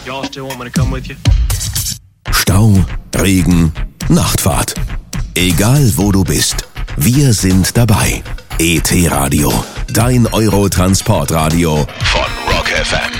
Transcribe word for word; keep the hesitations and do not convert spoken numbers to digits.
Y'all still want me to come with you? Stau, Regen, Nachtfahrt. Egal wo du bist, wir sind dabei. E T Radio, dein Euro-Transportradio von Rock F M.